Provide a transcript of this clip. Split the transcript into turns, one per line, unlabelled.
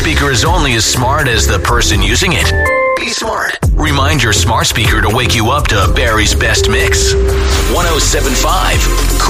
speaker is only as smart as the person using it. Be smart. Remind your smart speaker to wake you up to Barry's best mix. 107.5